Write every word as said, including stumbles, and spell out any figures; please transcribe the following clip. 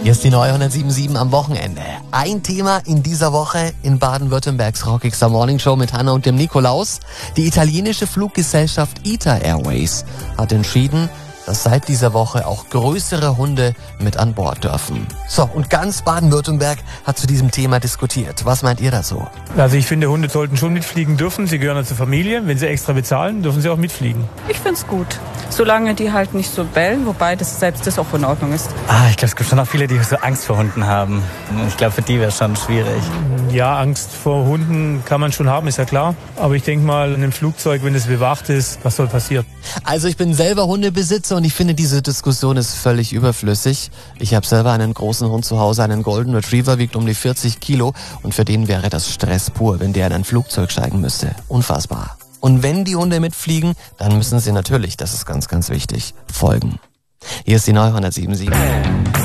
Hier ist die neue hundertsieben Komma sieben am Wochenende. Ein Thema in dieser Woche in Baden-Württembergs Rockigster Morning Show mit Hanna und dem Nikolaus. Die italienische Fluggesellschaft I T A Airways hat entschieden, dass seit dieser Woche auch größere Hunde mit an Bord dürfen. So, und ganz Baden-Württemberg hat zu diesem Thema diskutiert. Was meint ihr dazu? Also ich finde, Hunde sollten schon mitfliegen dürfen. Sie gehören zur Familie. Wenn sie extra bezahlen, dürfen sie auch mitfliegen. Ich find's gut. Solange die halt nicht so bellen, wobei das selbst das auch in Ordnung ist. Ah, ich glaube, es gibt schon auch viele, die so Angst vor Hunden haben. Ich glaube, für die wäre es schon schwierig. Ja, Angst vor Hunden kann man schon haben, ist ja klar. Aber ich denke mal, in einem Flugzeug, wenn es bewacht ist, was soll passieren? Also ich bin selber Hundebesitzer und ich finde, diese Diskussion ist völlig überflüssig. Ich habe selber einen großen Hund zu Hause, einen Golden Retriever, wiegt um die vierzig Kilo und für den wäre das Stress pur, wenn der in ein Flugzeug steigen müsste. Unfassbar. Und wenn die Hunde mitfliegen, dann müssen sie natürlich, das ist ganz, ganz wichtig, folgen. Hier ist die neue hundertsieben Komma sieben.